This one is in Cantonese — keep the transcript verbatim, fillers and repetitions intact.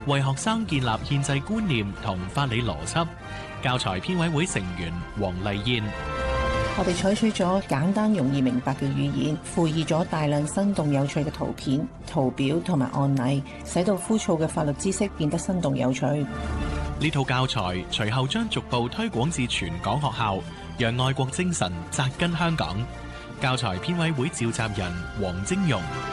為學生建立憲制觀念同法理邏輯。教材編委會成員黃麗燕。 我哋採取咗簡單容易明白嘅語言，附以咗大量生動有趣嘅圖片、圖表同埋案例，使到枯燥嘅法律知識變得生動有趣。 呢套教材隨後將逐步推廣至全港學校，讓愛國精神扎根香港。教材編委會召集人黃晶容。